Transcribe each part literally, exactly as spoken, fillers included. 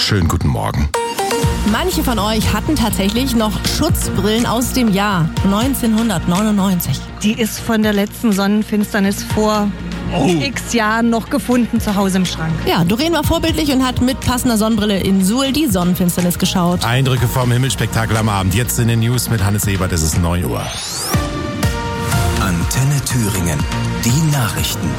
Schönen guten Morgen. Manche von euch hatten tatsächlich noch Schutzbrillen aus dem Jahr neunzehnhundertneunundneunzig. Die ist von der letzten Sonnenfinsternis vor oh. x Jahren noch gefunden zu Hause im Schrank. Ja, Doreen war vorbildlich und hat mit passender Sonnenbrille in Suhl die Sonnenfinsternis geschaut. Eindrücke vom Himmelsspektakel am Abend. Jetzt in den News mit Hannes Ebert. Es ist neun Uhr. Antenne Thüringen. Die Nachrichten.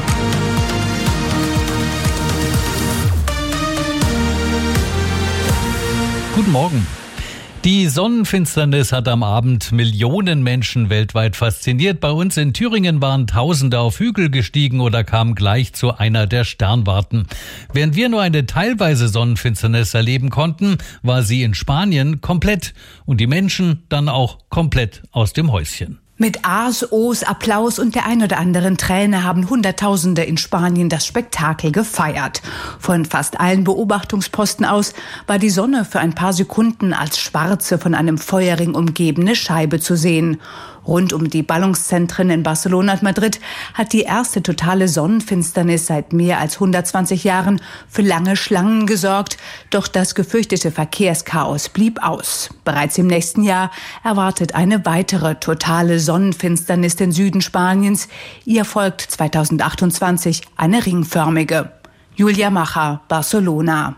Guten Morgen. Die Sonnenfinsternis hat am Abend Millionen Menschen weltweit fasziniert. Bei uns in Thüringen waren Tausende auf Hügel gestiegen oder kamen gleich zu einer der Sternwarten. Während wir nur eine teilweise Sonnenfinsternis erleben konnten, war sie in Spanien komplett und die Menschen dann auch komplett aus dem Häuschen. Mit A's, O's, Applaus und der ein oder anderen Träne haben Hunderttausende in Spanien das Spektakel gefeiert. Von fast allen Beobachtungsposten aus war die Sonne für ein paar Sekunden als schwarze, von einem Feuerring umgebene Scheibe zu sehen. Rund um die Ballungszentren in Barcelona und Madrid hat die erste totale Sonnenfinsternis seit mehr als hundertzwanzig Jahren für lange Schlangen gesorgt. Doch das gefürchtete Verkehrschaos blieb aus. Bereits im nächsten Jahr erwartet eine weitere totale Sonnenfinsternis den Süden Spaniens. Ihr folgt zweitausendachtundzwanzig eine ringförmige. Julia Macher, Barcelona.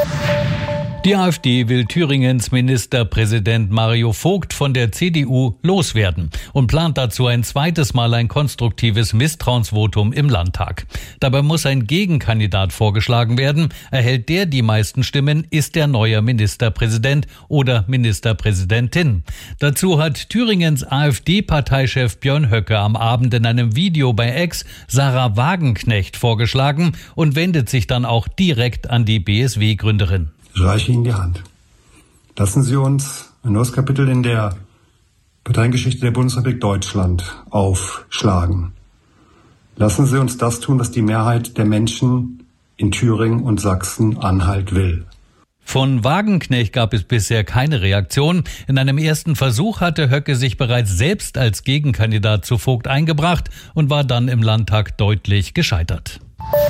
Die AfD will Thüringens Ministerpräsident Mario Vogt von der C D U loswerden und plant dazu ein zweites Mal ein konstruktives Misstrauensvotum im Landtag. Dabei muss ein Gegenkandidat vorgeschlagen werden. Erhält der die meisten Stimmen, ist der neue Ministerpräsident oder Ministerpräsidentin. Dazu hat Thüringens AfD-Parteichef Björn Höcke am Abend in einem Video bei X Sarah Wagenknecht vorgeschlagen und wendet sich dann auch direkt an die B S W-Gründerin. Ich reiche Ihnen die Hand. Lassen Sie uns ein neues Kapitel in der Parteiengeschichte der Bundesrepublik Deutschland aufschlagen. Lassen Sie uns das tun, was die Mehrheit der Menschen in Thüringen und Sachsen-Anhalt will. Von Wagenknecht gab es bisher keine Reaktion. In einem ersten Versuch hatte Höcke sich bereits selbst als Gegenkandidat zu Vogt eingebracht und war dann im Landtag deutlich gescheitert.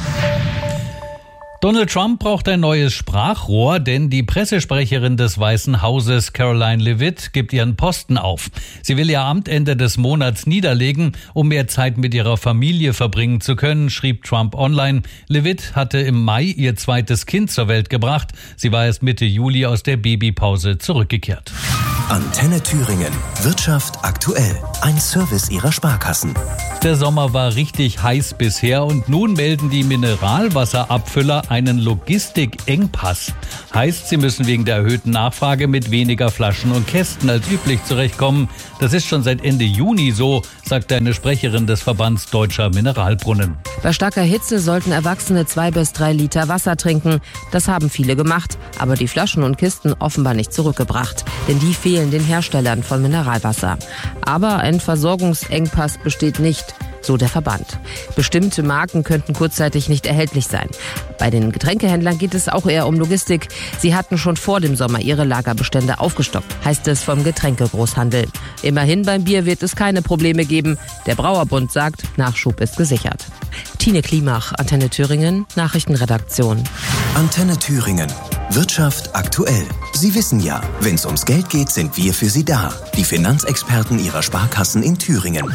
Donald Trump braucht ein neues Sprachrohr, denn die Pressesprecherin des Weißen Hauses, Caroline Leavitt, gibt ihren Posten auf. Sie will ihr Amt Ende des Monats niederlegen, um mehr Zeit mit ihrer Familie verbringen zu können, schrieb Trump online. Leavitt hatte im Mai ihr zweites Kind zur Welt gebracht. Sie war erst Mitte Juli aus der Babypause zurückgekehrt. Antenne Thüringen. Wirtschaft aktuell. Ein Service ihrer Sparkassen. Der Sommer war richtig heiß bisher und nun melden die Mineralwasserabfüller einen Logistikengpass. Heißt, sie müssen wegen der erhöhten Nachfrage mit weniger Flaschen und Kästen als üblich zurechtkommen. Das ist schon seit Ende Juni so, sagte eine Sprecherin des Verbands Deutscher Mineralbrunnen. Bei starker Hitze sollten Erwachsene zwei bis drei Liter Wasser trinken. Das haben viele gemacht, aber die Flaschen und Kisten offenbar nicht zurückgebracht. Denn die fehlen den Herstellern von Mineralwasser. Aber ein Versorgungsengpass besteht nicht, so der Verband. Bestimmte Marken könnten kurzzeitig nicht erhältlich sein. Bei den Getränkehändlern geht es auch eher um Logistik. Sie hatten schon vor dem Sommer ihre Lagerbestände aufgestockt, heißt es vom Getränkegroßhandel. Immerhin beim Bier wird es keine Probleme geben. Der Brauerbund sagt, Nachschub ist gesichert. Tine Klimach, Antenne Thüringen, Nachrichtenredaktion. Antenne Thüringen. Wirtschaft aktuell. Sie wissen ja, wenn es ums Geld geht, sind wir für Sie da. Die Finanzexperten Ihrer Sparkassen in Thüringen.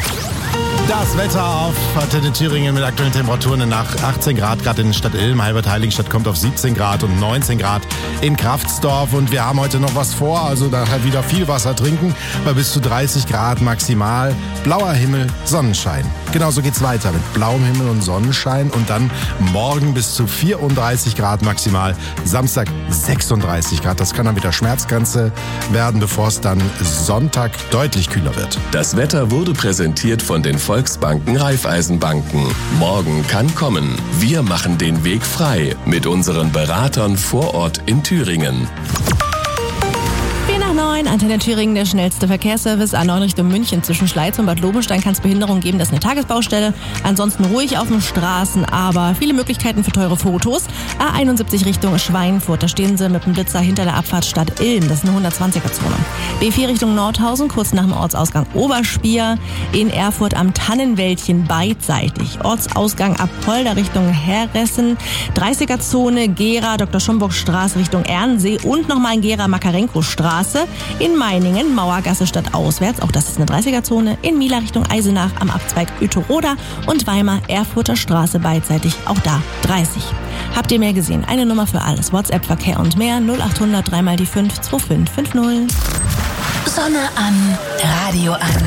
Das Wetter auf Antenne Thüringen mit aktuellen Temperaturen nach achtzehn Grad, gerade in Stadt Ilm. Halbert-Heiligenstadt kommt auf siebzehn Grad und neunzehn Grad in Kraftsdorf. Und wir haben heute noch was vor, also da halt wieder viel Wasser trinken, bei bis zu dreißig Grad maximal. Blauer Himmel, Sonnenschein. Genauso geht's weiter mit blauem Himmel und Sonnenschein und dann morgen bis zu vierunddreißig Grad maximal. Samstag sechsunddreißig Grad. Das kann dann wieder Schmerzgrenze werden, bevor es dann Sonntag deutlich kühler wird. Das Wetter wurde präsentiert von den Volksbanken Raiffeisenbanken. Morgen kann kommen. Wir machen den Weg frei mit unseren Beratern vor Ort in Thüringen. vier nach neun. neun, Antenne Thüringen, der schnellste Verkehrsservice. A neun Richtung München zwischen Schleiz und Bad Lobenstein kann es Behinderung geben. Das ist eine Tagesbaustelle. Ansonsten ruhig auf den Straßen, aber viele Möglichkeiten für teure Fotos. A einundsiebzig Richtung Schweinfurt. Da stehen sie mit dem Blitzer hinter der Abfahrt Stadt Ilm. Das ist eine hundertzwanziger-Zone. B vier Richtung Nordhausen, kurz nach dem Ortsausgang Oberspier. In Erfurt am Tannenwäldchen beidseitig. Ortsausgang Apolda Richtung Heressen. dreißiger-Zone Gera, Doktor Schomburg Straße Richtung Ernsee und nochmal in Gera Makarenko-Straße. In Meiningen, Mauergasse Stadt auswärts, auch das ist eine dreißiger-Zone. In Mila Richtung Eisenach am Abzweig Ueterode und Weimar Erfurter Straße beidseitig, auch da dreißig. Habt ihr mehr gesehen? Eine Nummer für alles. WhatsApp, Verkehr und mehr. null acht hundert drei mal die fünf zwei fünf fünf null. Sonne an, Radio an.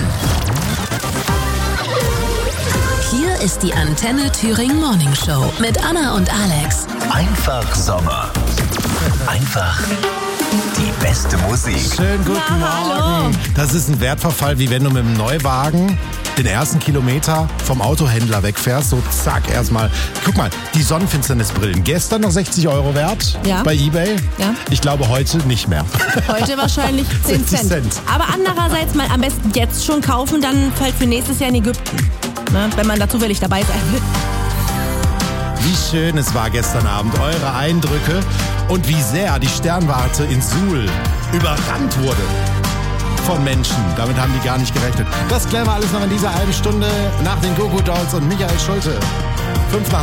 Hier ist die Antenne Thüringen Morning Show mit Anna und Alex. Einfach Sommer. Einfach die beste Musik. Schönen guten Na, Morgen. Das ist ein Wertverfall, wie wenn du mit dem Neuwagen den ersten Kilometer vom Autohändler wegfährst. So zack, erstmal. Guck mal, die Sonnenfinsternisbrillen. Gestern noch sechzig Euro wert Ja. bei eBay. Ja. Ich glaube heute nicht mehr. Heute wahrscheinlich zehn Cent. Cent. Aber andererseits mal am besten jetzt schon kaufen, dann fällt für nächstes Jahr in Ägypten. Ne? Wenn man da zufällig dabei sein will. Wie schön es war gestern Abend. Eure Eindrücke und wie sehr die Sternwarte in Suhl überrannt wurde von Menschen. Damit haben die gar nicht gerechnet. Das klären wir alles noch in dieser halben Stunde nach den Go-Go Dolls und Michael Schulte. Fünf nach